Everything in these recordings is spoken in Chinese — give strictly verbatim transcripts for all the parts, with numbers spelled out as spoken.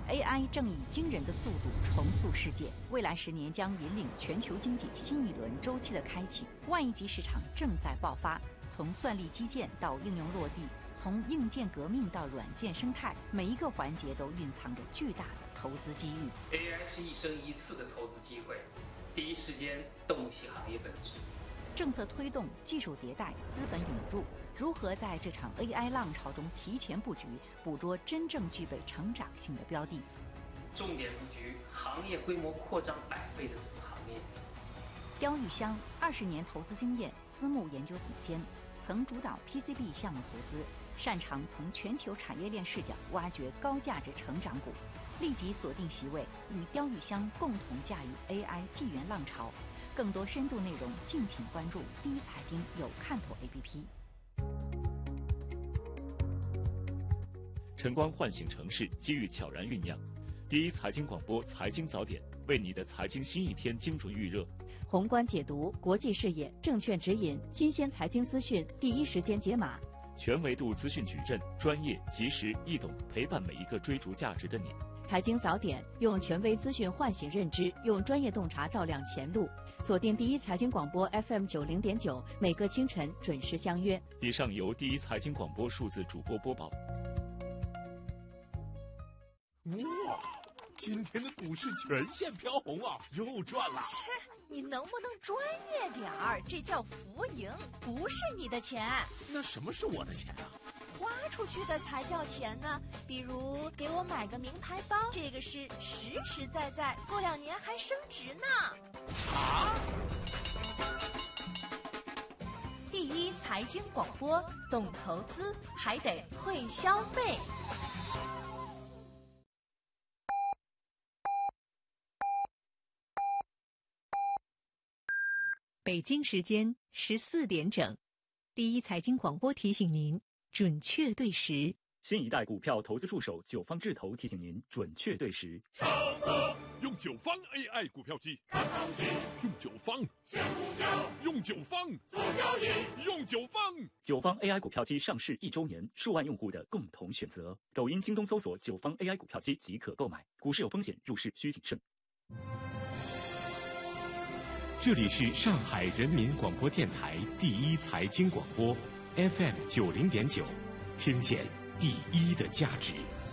A I 正以惊人的速度重塑世界，未来十年将引领全球经济新一轮周期的开启。万亿级市场正在爆发，从算力基建到应用落地，从硬件革命到软件生态，每一个环节都蕴藏着巨大的投资机遇。 A I 是一生一次的投资机会，第一时间洞悉行业本质。 政策推动、技术迭代、资本涌入，如何在这场 A I 浪潮中提前布局，捕捉真正具备成长性的标的？ 重点布局行业规模扩张百倍的子行业。 刁玉香二十年投资经验，私募研究总监，曾主导 P C B 项目投资，擅长从全球产业链视角挖掘高价值成长股。立即锁定席位，与刁玉香共同驾驭 A I 纪元浪潮。更多深度内容，敬请关注第一财经有看头 A P P。 晨光唤醒城市，机遇悄然酝酿。第一财经广播财经早点，为你的财经新一天精准预热。 宏观解读、国际视野、证券指引、新鲜财经资讯，第一时间解码。 全维度资讯矩阵，专业、及时、易懂，陪伴每一个追逐价值的你。 财经早点用权威资讯唤醒认知，用专业洞察照亮前路。锁定第一财经广播 F M 九零点九，每个清晨准时相约。 以上由第一财经广播数字主播播报。 哇，今天的股市全线飘红啊，又赚了！ 切，你能不能专业点儿？这叫浮盈，不是你的钱。 那什么是我的钱啊？ 花出去的才叫钱呢，比如给我买个名牌包，这个是实实在在，过两年还升值呢。 啊！ 第一财经广播，懂投资还得会消费。 北京时间十四点整，第一财经广播提醒您。准确对时， 新一代股票投资助手九方智投提醒您准确对时。 唱歌用九方 A I 股票机，看行情；用九方选股票，用九方做交易，用九方。 九方 A I 股票机上市一周年，数万用户的共同选择。抖音、京东搜索九方 A I 股票机即可购买。股市有风险，入市需谨慎。 这里是上海人民广播电台第一财经广播。F M 九零点九，听见第一的价值。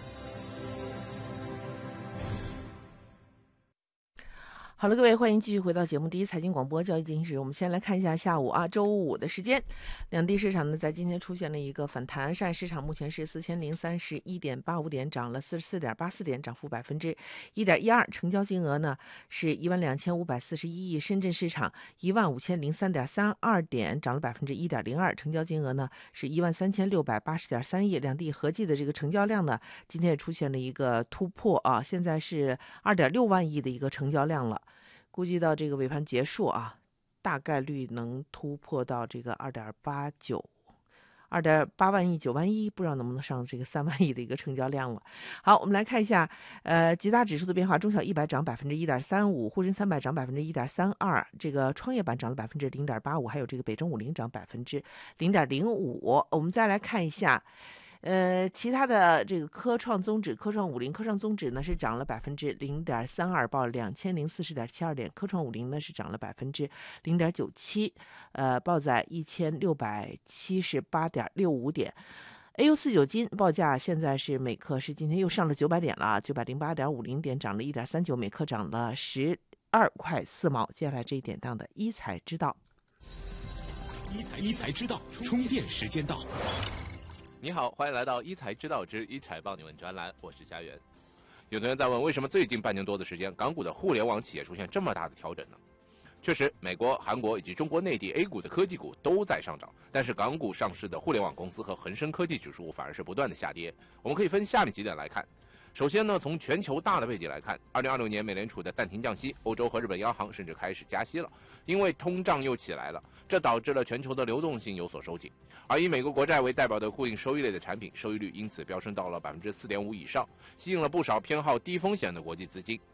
好了，各位，欢迎继续回到节目第一财经广播交易进行时。我们先来看一下下午啊，周五的时间，两地市场呢在今天出现了一个反弹。上海市场目前是四千零三十一点八五点，涨了四十四点八四点，涨幅百分之一点一二。成交金额呢是一万两千五百四十一亿。深圳市场一万五千零三点三二点，涨了百分之一点零二，成交金额呢是一万三千六百八十点三亿。两地合计的这个成交量呢，今天也出现了一个突破啊，现在是二点六万亿的一个成交量了。估计到这个尾盘结束啊，大概率能突破到这个二点八九、二点八万亿、九万亿，不知道能不能上这个三万亿的一个成交量了。好，我们来看一下，呃，几大指数的变化：中小一百涨百分之一点三五，沪深三百涨百分之一点三二，这个创业板涨了百分之零点八五，还有这个北证五零涨百分之零点零五。我们再来看一下。呃，其他的这个科创综指、科创五零、科创综指呢是涨了百分之零点三二，报两千零四十点七二点；科创五零呢是涨了百分之零点九七，呃，报在一千六百七十八点六五点。A U 四九金报价现在是每克是今天又上了九百点了，九百零八点五零点，涨了一点三九，每克涨了十二块四毛。接下来这一点档的一财知道， 一财一财知道，充电时间到。 你好，欢迎来到一财知道之一财帮你问专栏，我是佳源。有同学在问，为什么最近半年多的时间，港股的互联网企业出现这么大的调整呢？确实，美国、韩国以及中国内地 A 股的科技股都在上涨，但是港股上市的互联网公司和恒生科技指数反而是不断的下跌。我们可以分下面几点来看。首先呢，从全球大的背景来看，二零二六年美联储的暂停降息，欧洲和日本央行甚至开始加息了，因为通胀又起来了，这导致了全球的流动性有所收紧。而以美国国债为代表的固定收益类的产品，收益率因此飙升到了百分之四点五以上，吸引了不少偏好低风险的国际资金。